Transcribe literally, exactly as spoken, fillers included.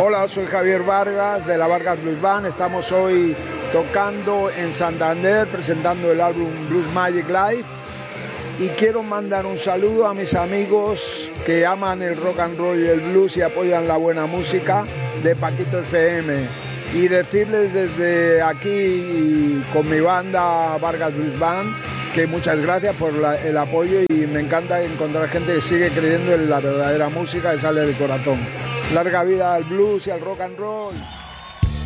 Hola, soy Javier Vargas de la Vargas Blues Band. Estamos hoy tocando en Santander, presentando el álbum Blues Magic Live. Y quiero mandar un saludo a mis amigos que aman el rock and roll y el blues y apoyan la buena música de Paquito F M. Y decirles desde aquí con mi banda Vargas Blues Band que muchas gracias por la, el apoyo, y me encanta encontrar gente que sigue creyendo en la verdadera música que sale del corazón. Larga vida al blues y al rock and roll.